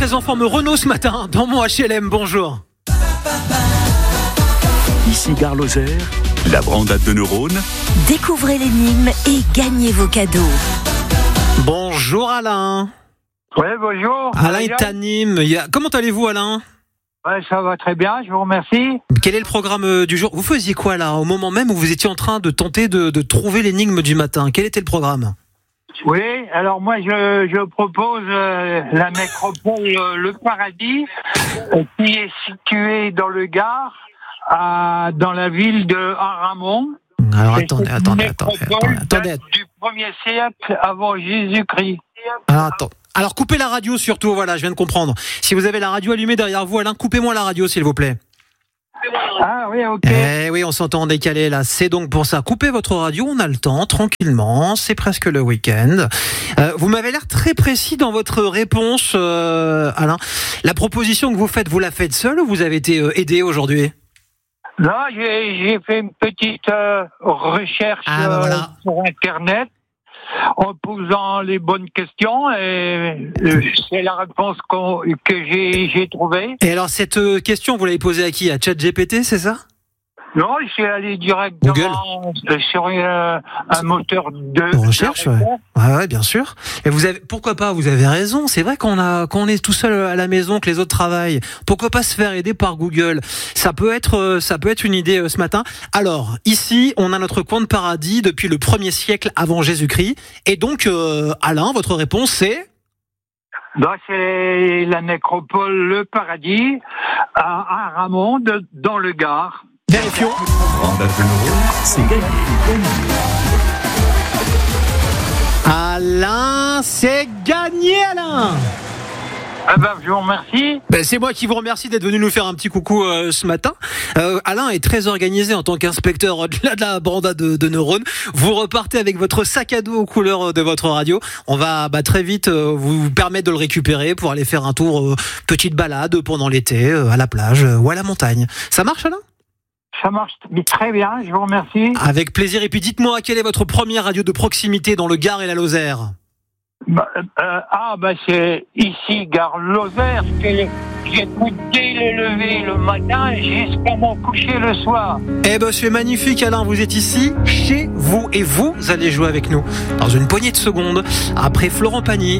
très en forme Renaud ce matin dans mon HLM. Bonjour. Ici Gare Lozère, la brandade de neurones. Découvrez l'énigme et gagnez vos cadeaux. Bonjour Alain. Ouais, bonjour. Alain est à Nîmes. Comment allez-vous Alain ? Ouais, ça va très bien, je vous remercie. Quel est le programme du jour ? Vous faisiez quoi là, au moment même où vous étiez en train de tenter de trouver l'énigme du matin ? Quel était le programme ? Oui, alors moi je propose la nécropole Le Paradis, qui est située dans le Gard, dans la ville de Aramon. Alors C'est attendez. Du 1er siècle avant Jésus-Christ. Alors coupez la radio surtout, voilà, je viens de comprendre. Si vous avez la radio allumée derrière vous, Alain, coupez-moi la radio s'il vous plaît. Ah oui, ok. Oui, on s'entend en décalé là, c'est donc pour ça. Coupez votre radio, on a le temps, tranquillement, c'est presque le week-end. Vous m'avez l'air très précis dans votre réponse, Alain. La proposition que vous faites, vous la faites seule ou vous avez été aidé aujourd'hui ? Non, j'ai fait une petite recherche sur Internet en posant les bonnes questions et c'est la réponse que j'ai trouvée. Et alors cette question, vous l'avez posée à qui ? À ChatGPT, c'est ça ? Non, je suis allé directement sur un moteur de recherche. Ouais, bien sûr. Et pourquoi pas ? Vous avez raison. C'est vrai quand on est tout seul à la maison, que les autres travaillent. Pourquoi pas se faire aider par Google ? Ça peut être une idée ce matin. Alors ici, on a notre coin de paradis depuis le 1er siècle avant Jésus-Christ. Et donc, Alain, votre réponse c'est ? C'est la nécropole Le Paradis à Aramon, dans le Gard. Vérifions. Brandade de neurones, c'est gagné. Alain, c'est gagné, Alain. Je vous remercie. C'est moi qui vous remercie d'être venu nous faire un petit coucou ce matin. Alain est très organisé en tant qu'inspecteur au-delà de la brandade de neurones. Vous repartez avec votre sac à dos aux couleurs de votre radio. On va très vite vous permettre de le récupérer pour aller faire un tour, petite balade pendant l'été, à la plage ou à la montagne. Ça marche, Alain ? Ça marche très bien, je vous remercie. Avec plaisir. Et puis dites-moi, quelle est votre première radio de proximité dans le Gard et la Lozère ? C'est ici, Gare Lozère, que j'écoute dès le lever le matin jusqu'à mon coucher le soir. C'est magnifique, Alain. Vous êtes ici, chez vous, et vous allez jouer avec nous dans une poignée de secondes après Florent Pagny.